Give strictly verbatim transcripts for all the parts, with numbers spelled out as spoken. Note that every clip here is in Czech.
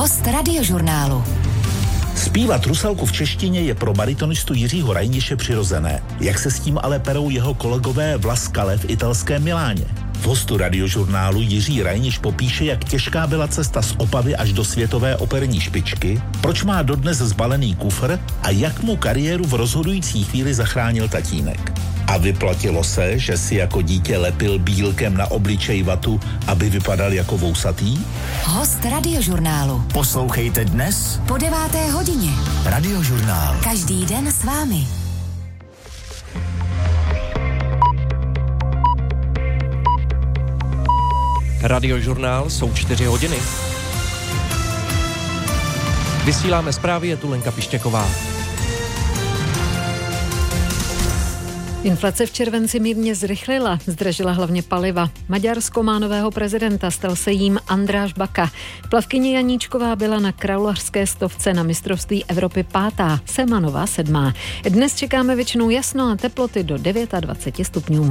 Host Radiožurnálu. Zpívat Rusalku v češtině je pro baritonistu Jiřího Rajniše přirozené. Jak se s tím ale perou jeho kolegové v La Scale v italském Miláně? V hostu Radiožurnálu Jiří Rajniš popíše, jak těžká byla cesta z Opavy až do světové operní špičky, proč má dodnes zbalený kufr a jak mu kariéru v rozhodující chvíli zachránil tatínek. A vyplatilo se, že si jako dítě lepil bílkem na obličej vatu, aby vypadal jako vousatý? Host Radiožurnálu. Poslouchejte dnes Po deváté hodině. Radiožurnál. Každý den s vámi. Radiožurnál, jsou čtyři hodiny. Vysíláme zprávy, je tu Lenka Pištěková. Inflace v červenci mírně zrychlila, zdražila hlavně paliva. Maďarsko má nového prezidenta, stal se jím András Baka. Plavkyně Janíčková byla na kraulařské stovce na mistrovství Evropy pátá, Semanová sedmá. Dnes čekáme většinou jasno a teploty do dvacet devět stupňů.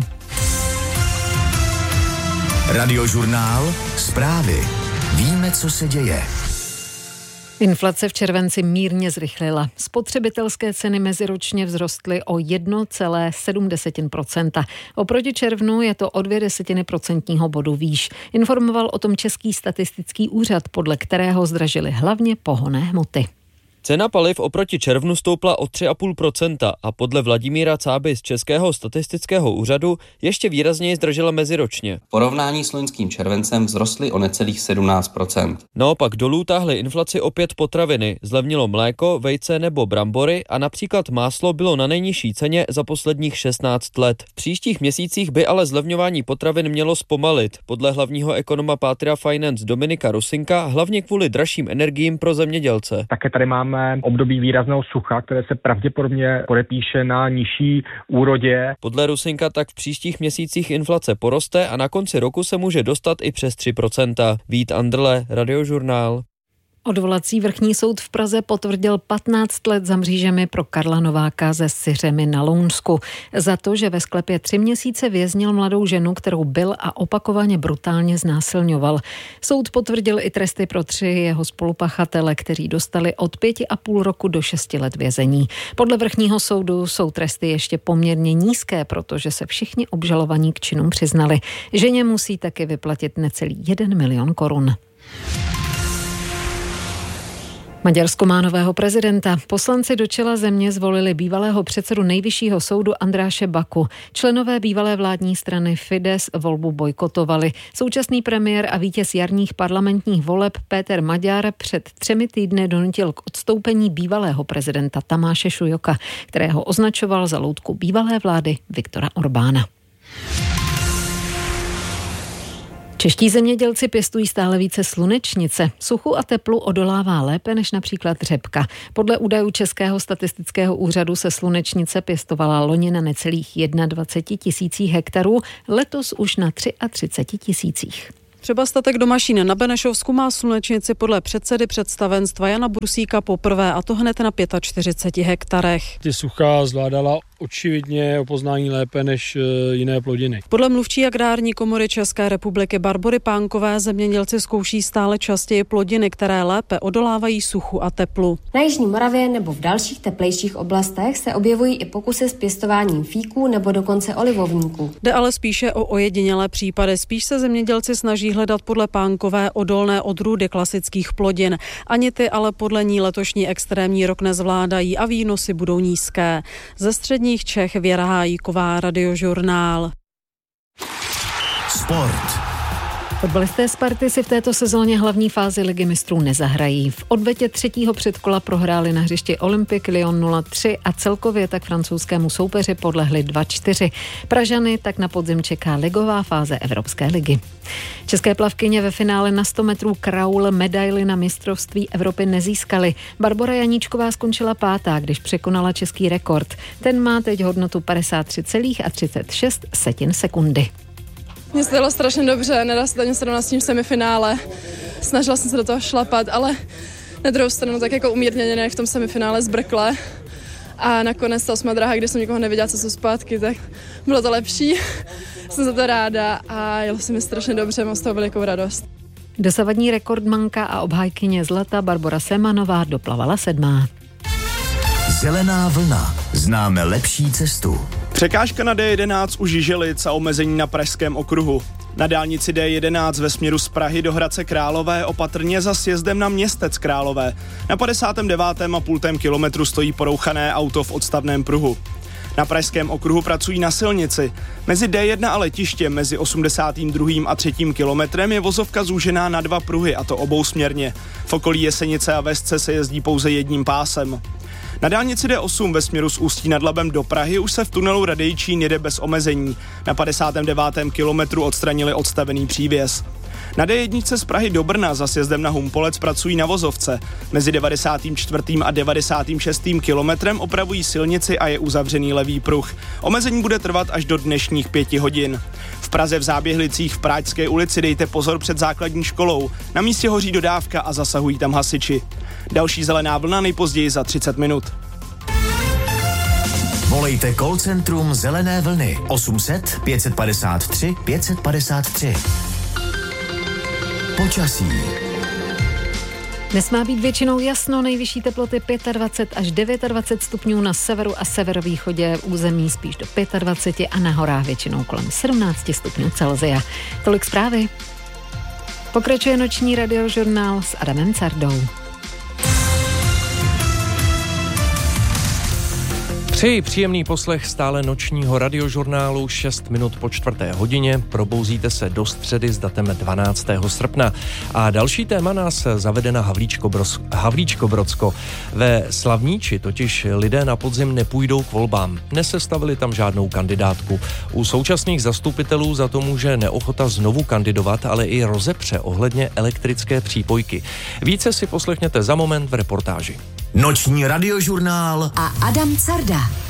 Radiožurnál, zprávy. Víme, co se děje. Inflace v červenci mírně zrychlila. Spotřebitelské ceny meziročně vzrostly o jedna celá sedm procenta. Oproti červnu je to o dvě desetiny procentního bodu výš. Informoval o tom Český statistický úřad, podle kterého zdražily hlavně pohonné hmoty. Cena paliv oproti červnu stoupla o tři celá pět procenta a podle Vladimíra Cáby z Českého statistického úřadu ještě výrazněji zdražila meziročně. V porovnání s loňským červencem vzrostly o necelých sedmnáct procent. Naopak dolů táhly inflaci opět potraviny, zlevnilo mléko, vejce nebo brambory a například máslo bylo na nejnižší ceně za posledních šestnáct let. V příštích měsících by ale zlevňování potravin mělo zpomalit. Podle hlavního ekonoma Patria Finance Dominika Rusinka hlavně kvůli dražším energiím pro zemědělce. Také tady máme období výrazného sucha, které se pravděpodobně podepíše na nižší úrodě. Podle Rusinka tak v příštích měsících inflace poroste a na konci roku se může dostat i přes tři procenta. Vít Andrle, Radiožurnál. Odvolací vrchní soud v Praze potvrdil patnáct let za mřížemi pro Karla Nováka ze Syřemy na Lounsku. Za to, že ve sklepě tři měsíce věznil mladou ženu, kterou byl a opakovaně brutálně znásilňoval. Soud potvrdil i tresty pro tři jeho spolupachatele, kteří dostali od pěti a půl roku do šesti let vězení. Podle vrchního soudu jsou tresty ještě poměrně nízké, protože se všichni obžalovaní k činům přiznali. Ženě musí taky vyplatit necelý jeden milion korun. Maďarsko má nového prezidenta. Poslanci do čela země zvolili bývalého předsedu nejvyššího soudu Andráše Baku. Členové bývalé vládní strany Fidesz volbu bojkotovali. Současný premiér a vítěz jarních parlamentních voleb Péter Maďar před třemi týdny donutil k odstoupení bývalého prezidenta Tamáše Šujoka, kterého označoval za loutku bývalé vlády Viktora Orbána. Čeští zemědělci pěstují stále více slunečnice. Suchu a teplu odolává lépe než například řepka. Podle údajů Českého statistického úřadu se slunečnice pěstovala loni na necelých dvacet jedna tisících hektarů, letos už na třicet tři tisících. Třeba statek do Mašín na Benešovsku má slunečnici podle předsedy představenstva Jana Brusíka poprvé, a to hned na čtyřicet pět hektarech. Ty sucha zvládala očividně o poznání lépe než jiné plodiny. Podle mluvčí agrární komory České republiky Barbory Pánkové zemědělci zkouší stále častěji plodiny, které lépe odolávají suchu a teplu. Na jižní Moravě nebo v dalších teplejších oblastech se objevují i pokusy s pěstováním fíků nebo dokonce olivovníků. Jde ale spíše o ojedinělé případy. Spíš se zemědělci snaží hledat podle Pánkové odolné odrůdy klasických plodin. Ani ty ale podle ní letošní extrémní rok nezvládají a výnosy budou nízké. Ze středních Čech Věra Hájíková, Radiožurnál. Sport. Fotbalisté Sparty si v této sezóně hlavní fázi Ligy mistrů nezahrají. V odvetě třetího předkola prohráli na hřišti Olympique Lyon nula tři a celkově tak francouzskému soupeři podlehli dva čtyři. Pražany tak na podzim čeká ligová fáze Evropské ligy. České plavkyně ve finále na sto metrů kraul medaili na mistrovství Evropy nezískaly. Barbora Janíčková skončila pátá, když překonala český rekord. Ten má teď hodnotu padesát tři celá třicet šest sekundy. Mně se dalo strašně dobře, nedá se to ani srovnat s tím semifinále. Snažila jsem se do toho šlapat, ale na druhou stranu tak jako umírněně nějak v tom semifinále zbrkle. A nakonec ta osmá dráha, kde jsem nikoho neviděla, co jsou zpátky, tak bylo to lepší. Jsem za to ráda a jelo se mi strašně dobře, mám z toho velikou radost. Dosavadní rekordmanka a obhájkyně zlata Barbora Semanová doplavala sedmá. Zelená vlna. Známe lepší cestu. Překážka na D jedenáct u Žiželic a omezení na Pražském okruhu. Na dálnici D jedenáct ve směru z Prahy do Hradce Králové opatrně za sjezdem na Městec Králové. Na padesátém devátém a půltém kilometru stojí porouchané auto v odstavném pruhu. Na Pražském okruhu pracují na silnici. Mezi D jedna a letištěm mezi osmdesátým druhým a třetím kilometrem je vozovka zúžená na dva pruhy, a to obousměrně. V okolí Jesenice a Vesce se jezdí pouze jedním pásem. Na dálnici D osm ve směru z Ústí nad Labem do Prahy už se v tunelu Radejčín jede bez omezení. Na padesátém devátém kilometru odstranili odstavený přívěs. Na D jedna z Prahy do Brna za sjezdem na Humpolec pracují na vozovce. Mezi devadesátým čtvrtým a devadesátým šestým kilometrem opravují silnici a je uzavřený levý pruh. Omezení bude trvat až do dnešních pěti hodin. V Praze v Záběhlicích v Práčské ulici dejte pozor před základní školou. Na místě hoří dodávka a zasahují tam hasiči. Další zelená vlna nejpozději za třicet minut. Volejte call centrum Zelené vlny osm set pět padesát tři pět padesát tři. Počasí. Dnes má být většinou jasno, nejvyšší teploty dvacet pět až dvacet devět stupňů na severu a severovýchodě, území spíš do dvacet pět a na horách většinou kolem sedmnáct stupňů Celsia. Tolik zprávy. Pokračuje noční radiožurnál s Adamem Cardou. Přeji příjemný poslech stále nočního radiožurnálu šest minut po čtvrté hodině. Probouzíte se do středy s datem dvanáctého srpna. A další téma nás zavede na Havlíčkobrodsko. Ve Slavníči totiž lidé na podzim nepůjdou k volbám. Nesestavili tam žádnou kandidátku. U současných zastupitelů za to může neochota znovu kandidovat, ale i rozepře ohledně elektrické přípojky. Více si poslechněte za moment v reportáži. Noční radiožurnál a Adam Carda.